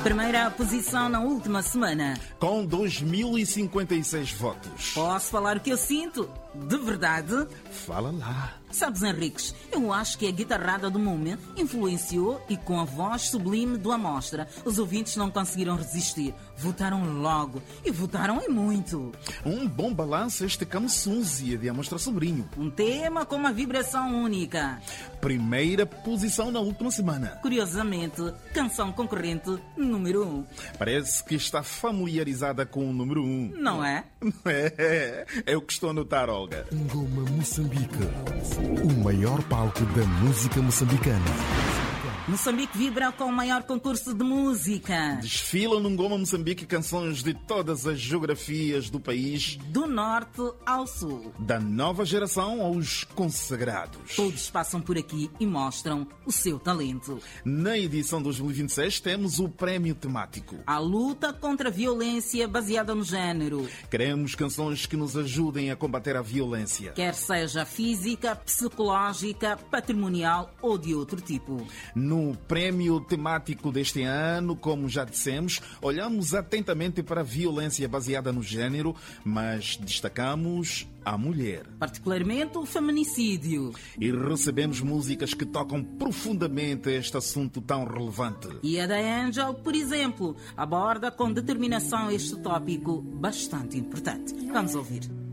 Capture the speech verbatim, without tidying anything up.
Primeira posição na última semana. Com dois mil e cinquenta e seis votos. Posso falar o que eu sinto? De verdade? Fala lá. Sabes, Henriques, eu acho que a guitarrada do momento influenciou e com a voz sublime do Amostra, os ouvintes não conseguiram resistir. Votaram logo e votaram em muito. Um bom balanço este Camusunzia de Amostra Sobrinho. Um tema com uma vibração única. Primeira posição na última semana. Curiosamente, canção concorrente número um. Parece que está familiarizada com o número um. Não é? É, é o que estou a notar, Olga. Ngoma Moçambique, o maior palco da música moçambicana. Moçambique vibra com o maior concurso de música. Desfilam no Ngoma Moçambique canções de todas as geografias do país. Do norte ao sul. Da nova geração aos consagrados. Todos passam por aqui e mostram o seu talento. Na edição dois mil e vinte e seis temos o prémio temático. A luta contra a violência baseada no género. Queremos canções que nos ajudem a combater a violência. Quer seja física, psicológica, patrimonial ou de outro tipo. No prémio temático deste ano, como já dissemos, olhamos atentamente para a violência baseada no género, mas destacamos a mulher. Particularmente o feminicídio. E recebemos músicas que tocam profundamente este assunto tão relevante. E a da Angel, por exemplo, aborda com determinação este tópico bastante importante. Vamos ouvir.